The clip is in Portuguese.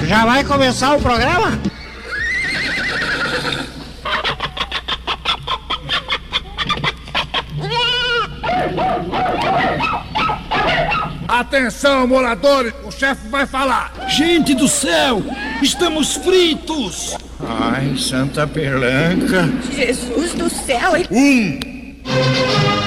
Já vai começar o programa? Atenção, moradores, o chefe vai falar. Gente do céu, estamos fritos. Ai, Santa Pelanca. Jesus do céu! 1